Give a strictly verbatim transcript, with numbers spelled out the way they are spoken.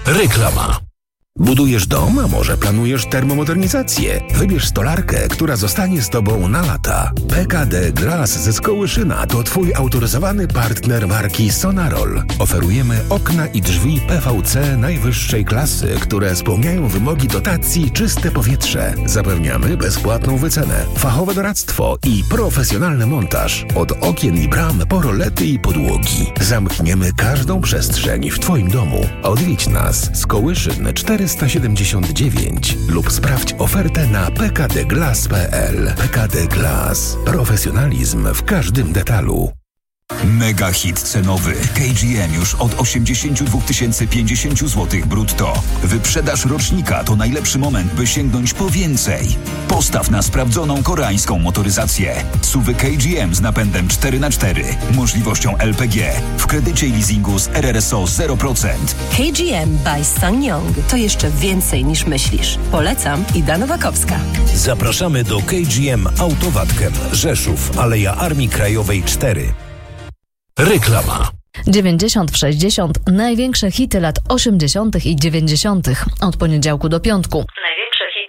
Reklama. Budujesz dom, a może planujesz termomodernizację? Wybierz stolarkę, która zostanie z Tobą na lata. P K D Glass ze Skołyszyna to Twój autoryzowany partner marki Sonarol. Oferujemy okna i drzwi P V C najwyższej klasy, które spełniają wymogi dotacji Czyste Powietrze. Zapewniamy bezpłatną wycenę, fachowe doradztwo i profesjonalny montaż. Od okien i bram po rolety i podłogi. Zamkniemy każdą przestrzeń w Twoim domu. Odwiedź nas. Skołyszyn czterysta siedemdziesiąt dziewięć lub sprawdź ofertę na p k d glass kropka p l. P K D Glass. Profesjonalizm w każdym detalu. Mega hit cenowy. K G M już od osiemdziesiąt dwa tysiące pięćdziesiąt złotych brutto. Wyprzedaż rocznika to najlepszy moment, by sięgnąć po więcej. Postaw na sprawdzoną koreańską motoryzację. S U V K G M z napędem cztery na cztery, możliwością L P G, w kredycie i leasingu z R R S O zero procent. K G M by SsangYong to jeszcze więcej niż myślisz. Polecam Ida Nowakowska. Zapraszamy do K G M Autowatkem, Rzeszów, Aleja Armii Krajowej cztery. Reklama. dziewięćdziesiąt w sześćdziesiąt. Największe hity lat osiemdziesiątych i dziewięćdziesiątych. Od poniedziałku do piątku.